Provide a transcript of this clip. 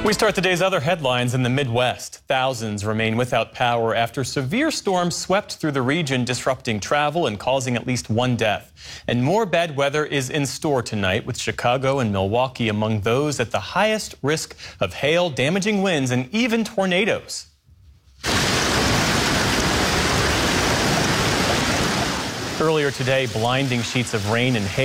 We start the day's other headlines in the Midwest. Thousands remain without power after severe storms swept through the region, disrupting travel and causing at least one death. And more bad weather is in store tonight, with Chicago and Milwaukee among those at the highest risk of hail, damaging winds, and even tornadoes. Earlier today, blinding sheets of rain and hail